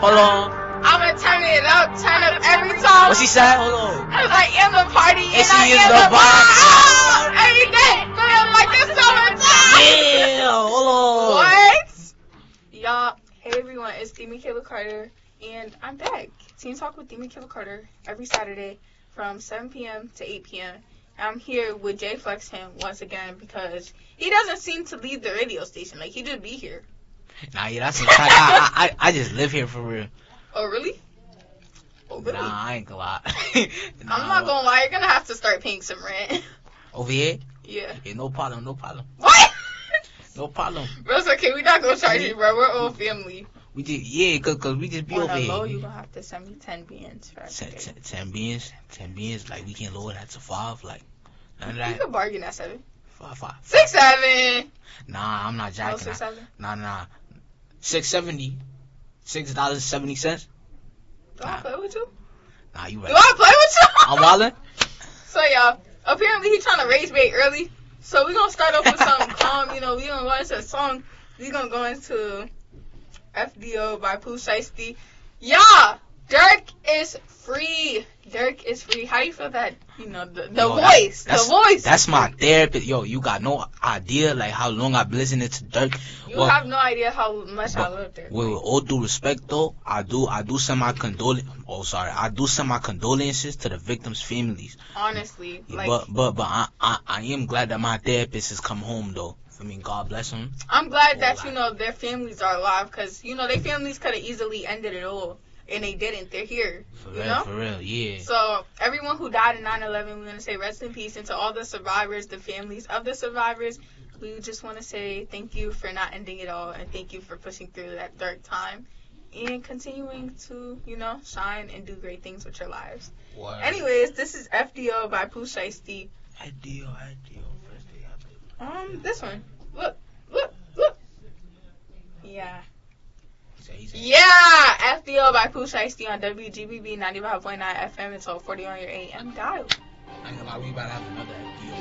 Hold on. I'ma turn it up, turn up every time. What she said? Hold on. Cause I am the party and she I is am the the box. vibe. Every day, feeling like the summertime. Yeah, hold on. What? Y'all, hey everyone, it's Demi Kayla Carter, and I'm back. Team Talk with Demi Kayla Carter every Saturday from 7 p.m. to 8 p.m. I'm here with Jay Flex him once again because he doesn't seem to leave the radio station. Like, he just be here. Nah, yeah, that's a fact. I just live here for real. Oh, really? Oh, really? Nah, I ain't gonna lie. I'm not gonna lie, you're gonna have to start paying some rent. Over here? Yeah. Yeah, no problem. What? No problem. Bro, it's okay, we not gonna charge you, bro. We're all family. We just, yeah, cause we just be On over the here. low, you gonna have to send me 10 beans for every day. 10 beans, like we can lower that to 5, like none of You that. could bargain at 7. 5. 6, 7. Nah, I'm not No, jacking 6, that. 7. Nah. $6.70. $6.70. Do I play with you? Nah, you Do right. I play with you? I'm wildin'. So, y'all, apparently he's trying to raise bait early. So, we're going to start off with something calm. You know, we're going to go into a song. We're going to go into FDO by Pooh Shiesty. Yeah, Dirk is free. How you feel that, you know, the voice. That's my therapist. Yo, you got no idea, like, how long I've been listening to Dirk. You have no idea how much I love Dirk. With all due respect, though, I do send my condolences to the victims' families. Honestly, like, but I am glad that my therapist has come home, though. I mean, God bless him. I'm glad that, you know, their families are alive, because, you know, their families could have easily ended it all, and they didn't. They're here, For real, yeah. So, everyone who died in 9/11, we're going to say rest in peace, and to all the survivors, the families of the survivors, we just want to say thank you for not ending it all, and thank you for pushing through that dark time, and continuing to, you know, shine and do great things with your lives. Word. Anyways, this is FDO by Pooh Shiesty. FDO. This one. Look. Yeah. Yeah, FDO by Pooh Shiesty on WGBB 95.9 FM. It's all 40 on your AM dial. I ain't gonna lie, we about to have another FDO.